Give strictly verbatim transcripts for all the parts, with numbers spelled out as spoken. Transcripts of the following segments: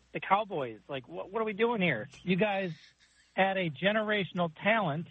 the Cowboys. Like, what, what are we doing here? You guys had a generational talent,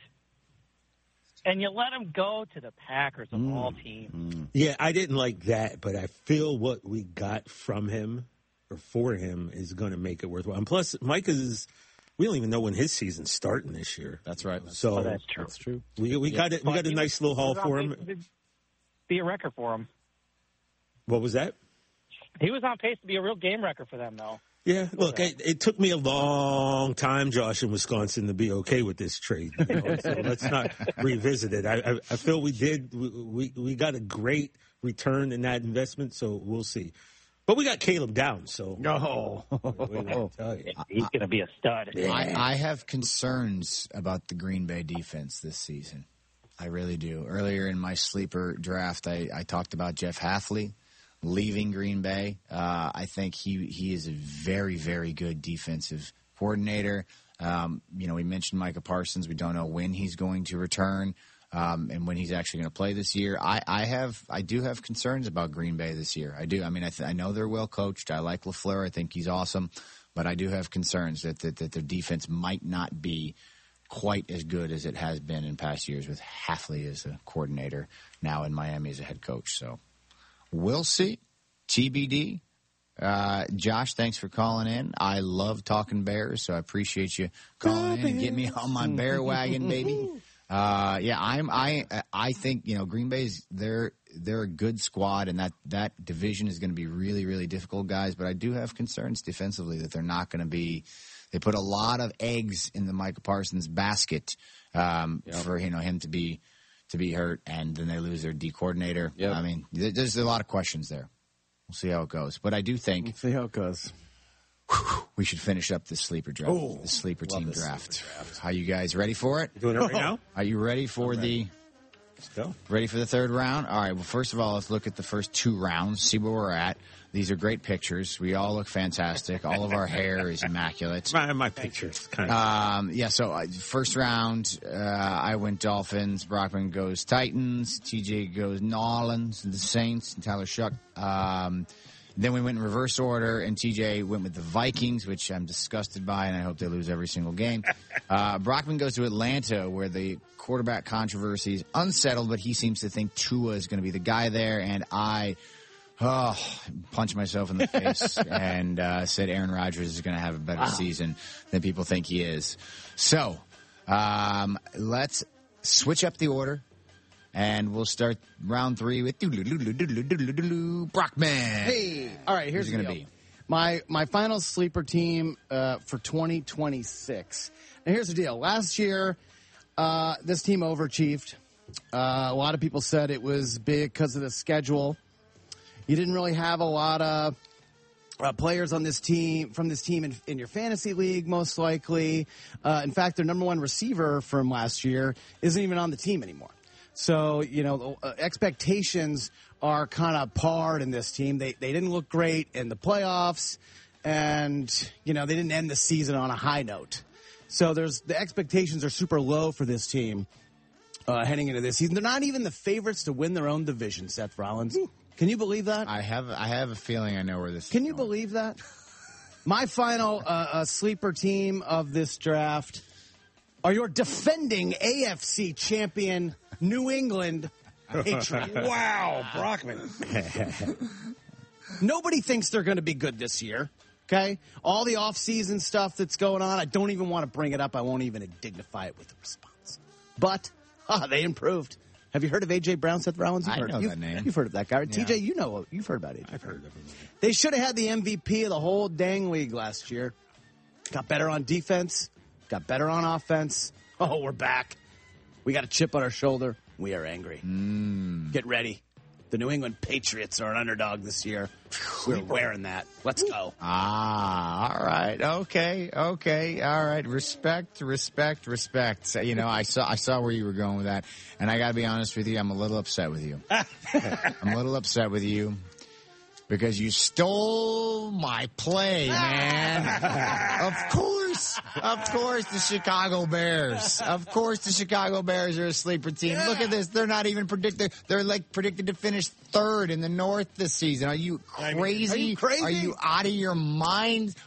and you let him go to the Packers of mm. all teams. Yeah, I didn't like that, but I feel what we got from him or for him is going to make it worthwhile. And plus, Mike is, we don't even know when his season's starting this year. That's right. So oh, that's true. That's true. We we yeah. got it. We got a nice little haul for him. Be a record for him. What was that? He was on pace to be a real game record for them, though. Yeah, look, it, it took me a long time, Josh, in Wisconsin, to be okay with this trade. You know? So let's not revisit it. I, I, I feel we did. We, we we got a great return in that investment, so we'll see. But we got Caleb down, so no, oh. he's going to be a stud. I, I have concerns about the Green Bay defense this season. I really do. Earlier in my sleeper draft, I, I talked about Jeff Hafley leaving Green Bay. Uh, I think he he is a very, very good defensive coordinator. Um, you know, we mentioned Micah Parsons. We don't know when he's going to return. Um, and when he's actually going to play this year. I, I have, I do have concerns about Green Bay this year. I do. I mean, I, th- I know they're well coached. I like LaFleur. I think he's awesome, but I do have concerns that, that, that their defense might not be quite as good as it has been in past years with Hafley as a coordinator, now in Miami as a head coach. So we'll see. T B D. Uh, Josh, thanks for calling in. I love talking Bears, so I appreciate you calling in and getting me on my bear wagon, baby. Uh, yeah, I'm, I, I think, you know, Green Bay's, they're, they're a good squad, and that, that division is going to be really, really difficult, guys. But I do have concerns defensively that they're not going to be, they put a lot of eggs in the Micah Parsons basket, um, yep. for, you know, him to be, to be hurt, and then they lose their D coordinator. Yep. I mean, there's a lot of questions there. We'll see how it goes. But I do think, we'll see how it goes. We should finish up the sleeper draft, oh, the sleeper team draft. Sleeper draft. Are you guys ready for it? You doing it right now? Are you ready for I'm ready. the? Let's go. Ready for the third round? All right. Well, first of all, let's look at the first two rounds. See where we're at. These are great pictures. We all look fantastic. All of our hair is immaculate. My, my pictures, kind of. Um, yeah. So uh, first round, uh, I went Dolphins. Brockman goes Titans. T J goes Nolans, the Saints, and Tyler Shuck. Um, Then we went in reverse order, and T J went with the Vikings, which I'm disgusted by, and I hope they lose every single game. Uh, Brockman goes to Atlanta, where the quarterback controversy is unsettled, but he seems to think Tua is going to be the guy there, and I oh, punched myself in the face and uh, said Aaron Rodgers is going to have a better wow. season than people think he is. So um, let's switch up the order. And we'll start round three with Brockman. Hey, all right. Here's going the to deal. be my my final sleeper team uh, for twenty twenty-six. Now here's the deal. Last year, uh, this team overachieved. Uh, a lot of people said it was big because of the schedule. You didn't really have a lot of uh, players on this team from this team in, in your fantasy league, most likely. Uh, in fact, their number one receiver from last year isn't even on the team anymore. So, you know, uh, expectations are kind of parred in this team. They they didn't look great in the playoffs, and, you know, they didn't end the season on a high note. So there's the expectations are super low for this team uh, heading into this season. They're not even the favorites to win their own division, Seth Rollins. Ooh. Can you believe that? I have I have a feeling I know where this Can is you going. believe that? My final uh, uh, sleeper team of this draft are your defending A F C champion New England Patriots. Wow, Brockman. Nobody thinks they're going to be good this year, okay? All the off-season stuff that's going on, I don't even want to bring it up. I won't even dignify it with a response. But ah, they improved. Have you heard of A J. Brown, Seth Rollins? You've I heard, know you've, that name. You've heard of that guy. Yeah. T J, you know, you've heard about A J. I've heard of him. They should have had the M V P of the whole dang league last year. Got better on defense. Got better on offense. Oh, we're back. We got a chip on our shoulder. We are angry. Mm. Get ready. The New England Patriots are an underdog this year. We're wearing that. Let's go. Ah, all right. Okay. Okay. All right. Respect, respect, respect. You know, I saw, I saw where you were going with that. And I got to be honest with you. I'm a little upset with you. I'm a little upset with you because you stole my play, man. Of course. Of course, the Chicago Bears. Of course, the Chicago Bears are a sleeper team. Yeah. Look at this. They're not even predicted. They're like predicted to finish third in the North this season. Are you crazy? Are you crazy? Are you out of your mind?